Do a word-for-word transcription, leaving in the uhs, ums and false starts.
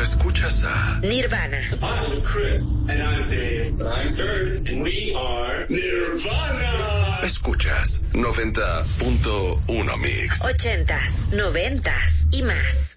Escuchas a Nirvana. I'm Chris. And I'm Dave. I'm Kurt. And we are Nirvana. Escuchas noventa punto uno Mix. Ochentas, noventas y más.